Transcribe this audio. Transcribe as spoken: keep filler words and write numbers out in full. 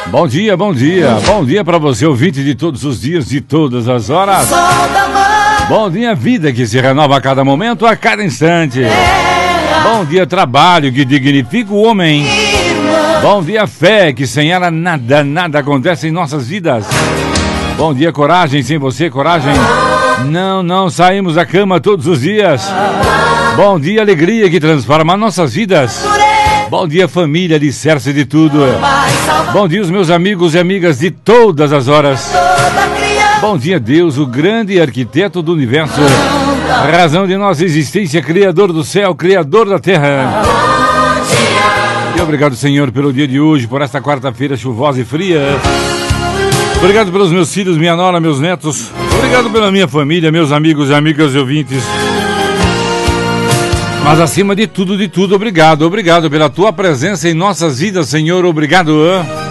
Bom dia, bom dia. Bom dia para você, ouvinte de todos os dias, de todas as horas. Bom dia, vida que se renova a cada momento, a cada instante. Bom dia, trabalho que dignifica o homem. Bom dia, fé que sem ela nada, nada acontece em nossas vidas. Bom dia, coragem, sem você, coragem. Não, não saímos da cama todos os dias. Bom dia, alegria que transforma nossas vidas. Bom dia, família, alicerce de tudo. Bom dia, os meus amigos e amigas de todas as horas. Bom dia, Deus, o grande arquiteto do universo, a razão de nossa existência, criador do céu, criador da terra. E obrigado, Senhor, pelo dia de hoje, por esta quarta-feira chuvosa e fria. Obrigado pelos meus filhos, minha nora, meus netos. Obrigado pela minha família, meus amigos e amigas e ouvintes. Mas acima de tudo, de tudo, obrigado, obrigado pela tua presença em nossas vidas, Senhor, obrigado.